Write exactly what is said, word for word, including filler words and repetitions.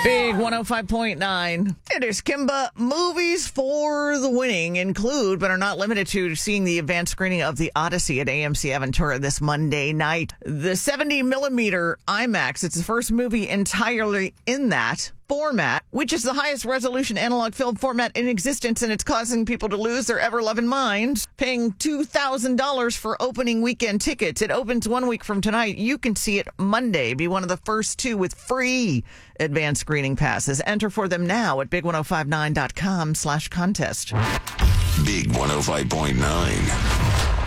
Big one oh five point nine. It is Kimba. Movies for the winning include, but are not limited to, seeing the advanced screening of The Odyssey at A M C Aventura this Monday night. The seventy millimeter IMAX, it's the first movie entirely in that format, which is the highest resolution analog film format in existence, and it's causing people to lose their ever-loving minds, paying two thousand dollars for opening weekend tickets. It opens one week from tonight. You can see it Monday. Be one of the first two with free advanced screening passes. Enter for them now at big ten fifty-nine dot com slash contest. Big one oh five point nine.